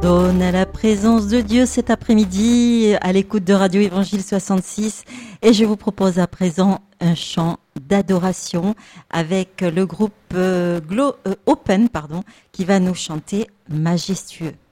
pardonne à la présence de Dieu cet après-midi à l'écoute de Radio Évangile 66 et je vous propose à présent un chant d'adoration avec le groupe Open qui va nous chanter Majestueux.